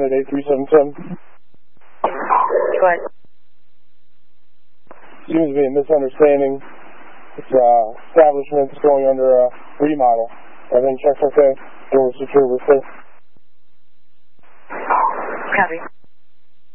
1-800-8377. Go ahead. Seems to be a misunderstanding. This establishment's going under a remodel. Everything checks okay? Doors secure, we're safe. Copy.